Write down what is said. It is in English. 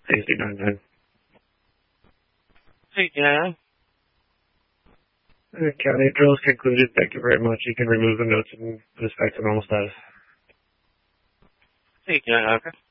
6099. CT99. County drill is concluded. Thank you very much. You can remove the notes and put us back to normal status. CT99, okay.